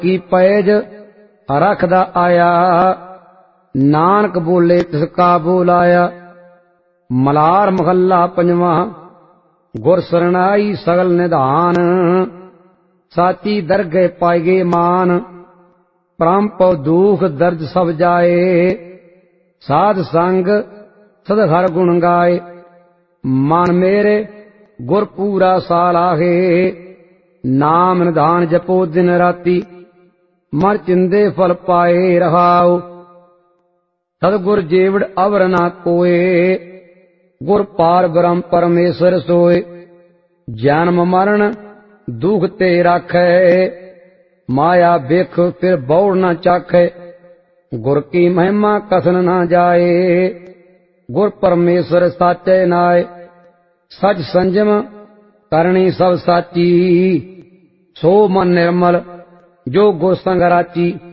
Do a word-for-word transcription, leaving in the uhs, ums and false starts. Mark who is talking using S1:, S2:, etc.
S1: की पैज रखदा आया, नानक बोले तिसका बोलाया। मलार महला पंजवा। गुर सरनाई सगल निधान, साची दरगे पाएगे मान। परम पव दुख दर्द सब जाए, साध संग सद हर गुण गाए। मन मेरे गुर पूरा साल आहे, नाम निधान जपो दिन राती। मन चिंदे फल पाए रहाओ, सतगुर जेवड़ अवर ना कोए। गुर पार ब्रह्म परमेश्वर सोए, जन्म मरण दुख ते राखै। माया बिख फिर बौड़ न चाखै, गुर की महिमा कसन न जाए। गुर परमेश्वर साचे नाय, सच संजम करनी सब साची। सो मन निर्मल जो गुर संग राची।